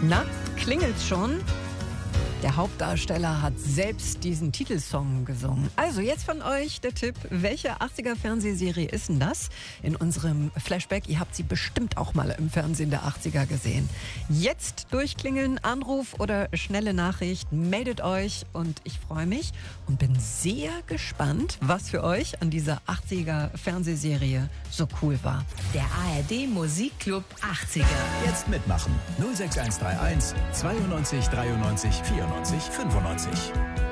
Na, klingelt's schon? Der Hauptdarsteller hat selbst diesen Titelsong gesungen. Also jetzt von euch der Tipp, welche 80er-Fernsehserie ist denn das? In unserem Flashback, ihr habt sie bestimmt auch mal im Fernsehen der 80er gesehen. Jetzt durchklingeln, Anruf oder schnelle Nachricht, meldet euch und ich freue mich und bin sehr gespannt, was für euch an dieser 80er-Fernsehserie so cool war. Der ARD Musikclub 80er. Jetzt mitmachen. 06131 92 93 94 95 95.